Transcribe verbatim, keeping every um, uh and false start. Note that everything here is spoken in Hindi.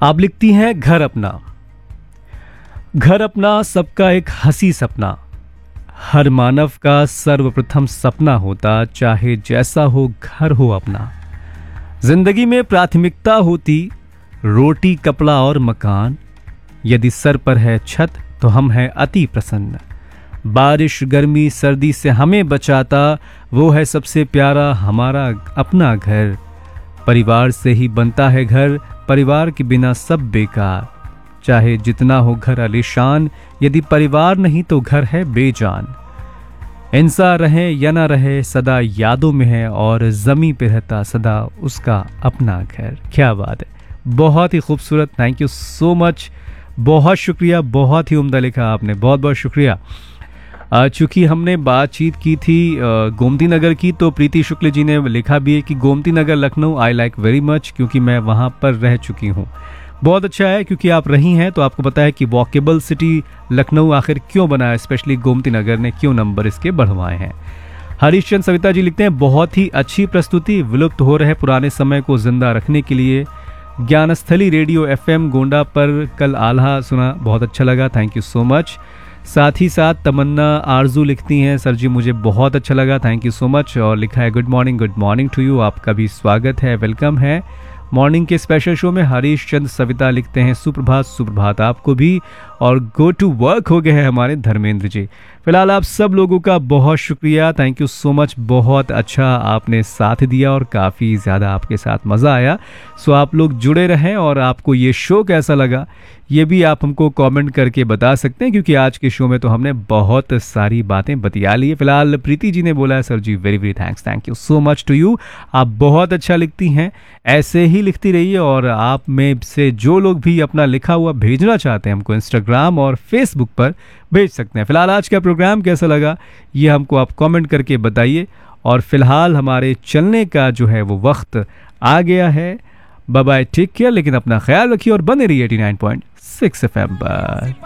आप लिखती हैं घर अपना। घर अपना सबका एक हंसी सपना, हर मानव का सर्वप्रथम सपना होता, चाहे जैसा हो घर हो अपना। जिंदगी में प्राथमिकता होती रोटी कपड़ा और मकान, यदि सर पर है छत तो हम हैं अति प्रसन्न। बारिश गर्मी सर्दी से हमें बचाता, वो है सबसे प्यारा हमारा अपना घर। परिवार से ही बनता है घर, परिवार के बिना सब बेकार। चाहे जितना हो घर आलीशान, यदि परिवार नहीं तो घर है बेजान। इंसान रहे या ना रहे सदा यादों में है, और जमी पे रहता सदा उसका अपना घर। क्या बात है, बहुत ही खूबसूरत। थैंक यू सो मच, बहुत शुक्रिया, बहुत ही उम्दा लिखा आपने, बहुत बहुत शुक्रिया। चूँकि हमने बातचीत की थी गोमती नगर की, तो प्रीति शुक्ल जी ने लिखा भी है कि Gomti Nagar Lucknow I like very much, क्योंकि मैं वहाँ पर रह चुकी हूँ। बहुत अच्छा है, क्योंकि आप रही हैं तो आपको पता है कि वॉकेबल सिटी लखनऊ आखिर क्यों बना है, स्पेशली गोमती नगर ने क्यों नंबर इसके बढ़वाए हैं। हरीश चंद सविता जी लिखते हैं, बहुत ही अच्छी प्रस्तुति, विलुप्त हो रहे पुराने समय को जिंदा रखने के लिए ज्ञानस्थली रेडियो एफएम गोंडा पर कल आल्हा सुना, बहुत अच्छा लगा, थैंक यू सो मच। साथ ही साथ तमन्ना आरजू लिखती हैं, सर जी मुझे बहुत अच्छा लगा, थैंक यू सो मच। और लिखा है good morning, good morning to you, आपका भी स्वागत है, वेलकम है मॉर्निंग के स्पेशल शो में। हरीश चंद सविता लिखते हैं, सुप्रभात सुप्रभात आपको भी, और गो टू वर्क हो गए हैं हमारे धर्मेंद्र जी। फिलहाल आप सब लोगों का बहुत शुक्रिया, थैंक यू सो मच, बहुत अच्छा आपने साथ दिया और काफ़ी ज़्यादा आपके साथ मज़ा आया। सो आप लोग जुड़े रहें, और आपको ये शो कैसा लगा ये भी आप हमको कमेंट करके बता सकते हैं, क्योंकि आज के शो में तो हमने बहुत सारी बातें बतिया ली है। फिलहाल प्रीति जी ने बोला है, sir ji very very thanks, thank you so much to you, आप बहुत अच्छा लिखती हैं, ऐसे ही लिखती रहिए। और आप में से जो लोग भी अपना लिखा हुआ भेजना चाहते हैं हमको इंस्टाग्राम और फेसबुक पर भेज सकते हैं। फिलहाल आज का प्रोग्राम कैसा लगा ये हमको आप कमेंट करके बताइए। और फिलहाल हमारे चलने का जो है वो वक्त आ गया है। बाय बाय, टेक केयर, लेकिन अपना ख्याल रखिए और बने रहिए eighty nine point six F M पर।